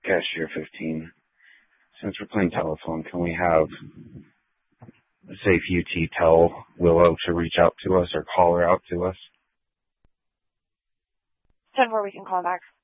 Cashier 15. Since we're playing telephone, can we have Safe UT tell Willow to reach out to us or call her out to us? 10-4, we can call back.